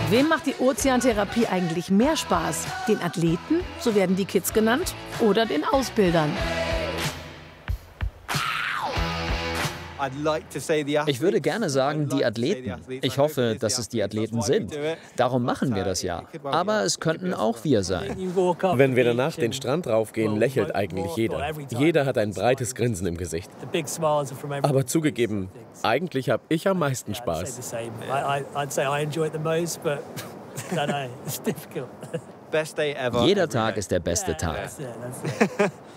Wem macht die Ozeantherapie eigentlich mehr Spaß? Den Athleten, so werden die Kids genannt, oder den Ausbildern? Ich würde gerne sagen, die Athleten. Ich hoffe, dass es die Athleten sind. Darum machen wir das ja. Aber es könnten auch wir sein. Wenn wir danach den Strand raufgehen, lächelt eigentlich jeder. Jeder hat ein breites Grinsen im Gesicht. Aber zugegeben, eigentlich habe ich am meisten Spaß. Jeder Tag ist der beste Tag.